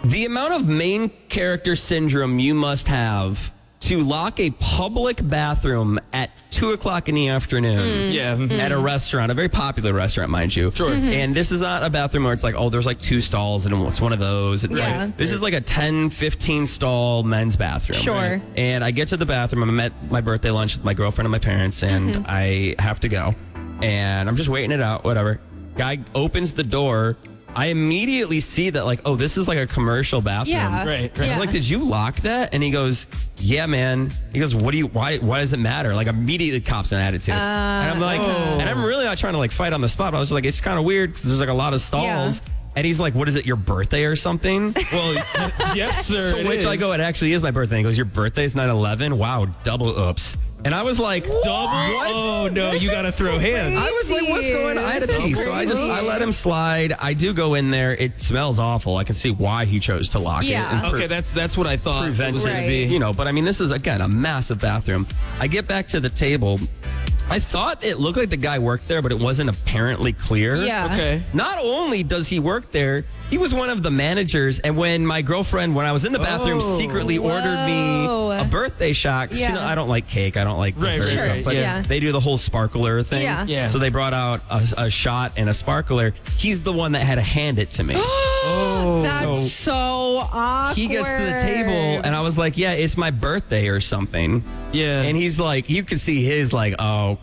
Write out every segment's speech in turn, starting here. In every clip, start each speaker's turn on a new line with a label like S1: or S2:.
S1: The amount of main character syndrome you must have to lock a public bathroom at 2:00 in the afternoon at a restaurant, a very popular restaurant, mind you.
S2: Sure.
S1: And this is not a bathroom where it's like, oh, there's like 2 stalls and it's one of those. It's like, this is like a 10, 15 stall men's bathroom.
S3: Sure.
S1: And I get to the bathroom. I'm at my birthday lunch with my girlfriend and my parents, and I have to go. And I'm just waiting it out, whatever. Guy opens the door. I immediately see that, like, oh, this is like a commercial bathroom.
S3: Yeah.
S2: Right.
S1: I'm like, did you lock that? And he goes, yeah, man. He goes, why does it matter? Like, immediately cops an attitude. And I'm like, and I'm really not trying to like fight on the spot. But I was like, it's kind of weird because there's like a lot of stalls.
S3: Yeah.
S1: And he's like, what is it, your birthday or something?
S2: Well, yes, sir.
S1: So which I go, it actually is my birthday. He goes, your birthday's 9/11? Wow, double oops. And I was like,
S2: Double?
S1: what?
S2: Oh, no, you got to throw hands.
S1: I was like, what's going on? I had a
S3: This is
S1: pee, so I
S3: crazy.
S1: let him slide. I do go in there. It smells awful. I can see why he chose to lock it.
S3: Yeah.
S1: And
S2: Okay, that's what I thought it
S1: prevent
S2: was
S1: it.
S2: going
S3: Right.
S2: to be.
S1: You know, but I mean, this is, again, a massive bathroom. I get back to the table. I thought it looked like the guy worked there, but it wasn't apparently clear.
S3: Yeah.
S2: Okay.
S1: Not only does he work there, he was one of the managers. And when my girlfriend, when I was in the bathroom, secretly ordered me a birthday shot. 'Cause, you know, I don't like cake. I don't like
S2: Right,
S1: dessert
S2: right,
S1: stuff.
S2: right,
S1: But
S3: yeah.
S1: they do the whole sparkler thing.
S3: Yeah.
S2: Yeah.
S1: So they brought out a shot and a sparkler. He's the one that had to hand it to me.
S3: That's so awkward.
S1: He gets to the table, and I was like, yeah, it's my birthday or something.
S2: Yeah.
S1: And he's like, you could see his like, oh,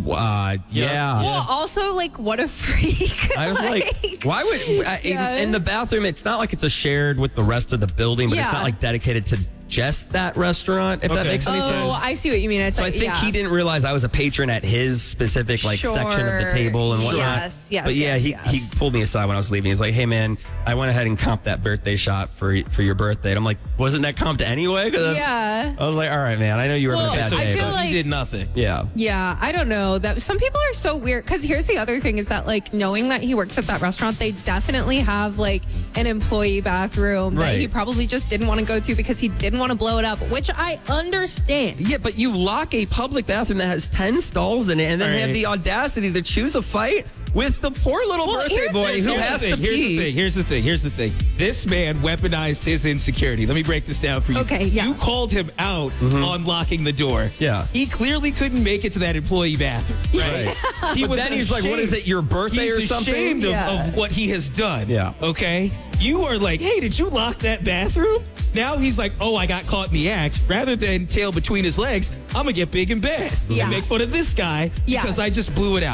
S1: yeah.
S3: Well, also, like, what a freak.
S1: I was like, why would in the bathroom? It's not like it's a shared with the rest of the building, but it's
S3: Yeah.
S1: not like dedicated to just that restaurant. If that
S2: Okay.
S1: makes any sense.
S3: Oh, I see what you mean. It's
S1: So I
S3: like,
S1: think he didn't realize I was a patron at his specific like section of the
S3: Sure.
S1: table and whatnot.
S3: Yes, yes,
S1: But yeah,
S3: yes,
S1: he
S3: yes.
S1: pulled me aside when I was leaving. He's like, "Hey man, I went ahead and comped that birthday shot for your birthday." And I'm like, "Wasn't that comped anyway?"
S3: Yeah.
S1: I was like, "All right, man. I know you were having
S3: Well,
S1: a bad
S2: So,
S3: I
S1: day."
S3: feel
S1: but-
S3: like-
S2: he did nothing.
S1: yeah.
S3: Yeah, I don't know. That some people are so weird because here's the other thing is that like knowing that he works at that restaurant, they definitely have like an employee bathroom that
S1: Right.
S3: he probably just didn't want to go to because he didn't want to blow it up, which I understand.
S1: Yeah, but you lock a public bathroom that has 10 stalls in it and then
S2: Right.
S1: have the audacity to choose a fight with the poor little
S3: Well,
S1: birthday
S3: here's
S1: boy
S3: the-
S1: who
S3: here's
S1: has to
S2: Here's
S1: pee.
S2: the thing. Here's the thing. This man weaponized his insecurity. Let me break this down for you.
S3: Okay, yeah.
S2: You called him out on locking the door.
S1: Yeah.
S2: He clearly couldn't make it to that employee bathroom. Right. He
S1: But then he's like, what is it, your birthday
S2: He's
S1: or something?
S2: ashamed
S3: Yeah.
S2: of what he has done.
S1: Yeah.
S2: Okay? You are like, hey, did you lock that bathroom? Now he's like, oh, I got caught in the act. Rather than tail between his legs, I'm going to get big and bad
S3: Yeah.
S2: and make fun of this guy
S3: Yes.
S2: because I just blew it out.